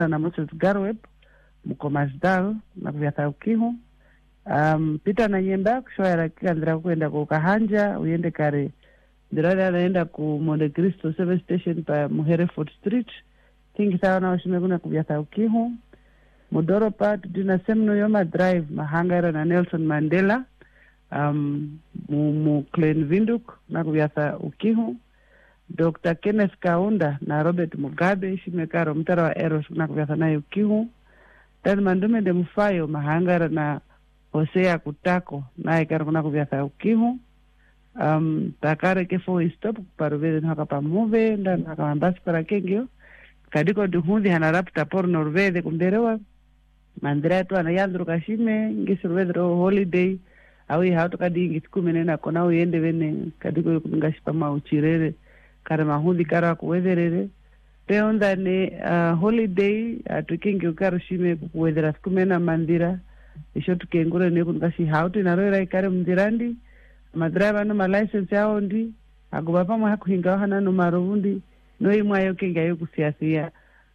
na Moses Garweb Mukomasdal na kuvyatha ukihu Peter na nyemba kushwara kandira kwenda ku Kahanja uyende kare ndirada anaenda ku Monte Cristo service station pa Muhereford Street kingi sawa na washime kuna kuvyatha ukihu Modoro part dina semno yoma drive mahangara na Nelson Mandela mu Klein Vinduk na kuvyatha ukihu Dr. Kenneth Kaunda na Robert Mugabe shimekaro mtara wa Eros na kuvyatha na ukihu Tani mandume de Mufayo mahangara na Hosea Kutako na ikaro kuna kuvyatha ukihu takare kefo stop paruvede haka pamuve ndan haka mambasi para kengyo kadiko duhundi hanarapta por Norvede kumberewa mandira tu anayandru kashime ngisurvedro holiday awi hauto kadi ngitkumene na kona uyende vene kadiko kungashipa mauchirere kare mahundi kara kuwederere peonda ne holiday atukingi ukarushime kuwedera skumena mandira isho tukengure ne kungashi hauto naroira ikare mndirandi madriver no license yao ndi agoba pamwe hakuhinga hana no marundi no imwayo kenga yo kusiasia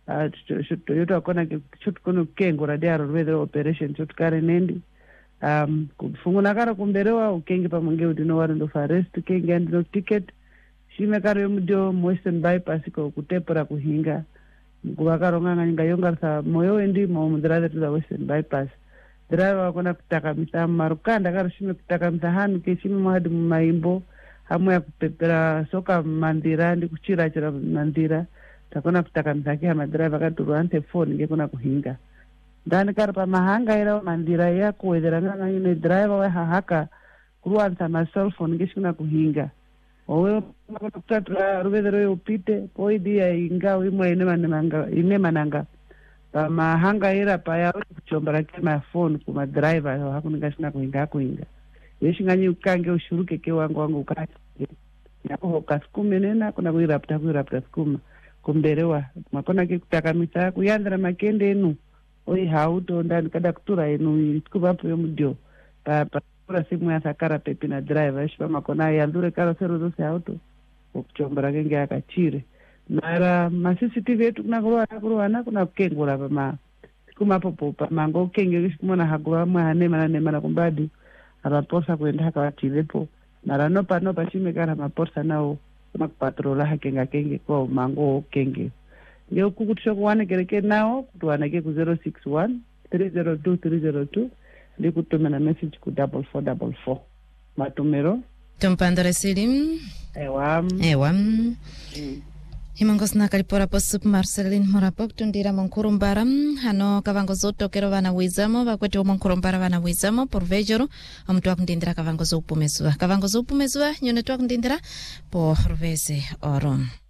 yoto akona chut kono kengura dia weather operation chut kare nendi kufunguna kara kumberewa ukenge pamonge udino warendo forest kenge ando ticket shime kare yomudio Western bypass ko kutepora kuhinga kuba karonga nga yonga sa moyo endi mo mudradhe to the Western bypass driver wakona kutaka mita marukanda karo shime kutaka mtahanu keshime mwadi maimbo hamu ya kupepera soka mandira ndi kuchira chira mandira takona kutaka mtaki hama driver katuruante phone ngekona kuhinga ndani karpa mahanga ira mandira ya kuwedera nganga yune driver wa haka kuruanza na cell phone ngeshuna kuhinga owe makutatra ruvedero upite poidi ya inga imwe ine mananga mahanga ira paya kuchombara kema phone kuma driver hakuningashina kuhinga yeshinganyi ukange ushuruke ke wangu ukati yako kaskumenena kuna kuirapta skuma kumberewa makona ke kutaka mita kuyandra makende enu oi hauto ndani kada kutura enu kuba po mudio pa kura simu ya sakara pepi na driver shipa makona yandure karo sero zose auto kuchombara kenge akachire mara CCTV yetu kuna kukengura pa kuma popo pa mango kenge kumona hagwa mwana mana kumbadi abaporsa kwenda haka watilepo mara nopa chime kara maporsa nao makupatrola hakenga kenge kwa mango kenge ngeo kukutusho kuwane kereke nao kutuwanake ku 061 302 302 ndi kutumena message ku 4444 matumero tumpandare silim ewam Himangosna kalipora posup Marcelin Morapok tundira monkurumbaram hano kavangozo tokero vana wizamo vakwete monkurumbara vana wizamo por vejoro mtu akundindira kavangozo upumezwa nyone tu akundindira por veze orom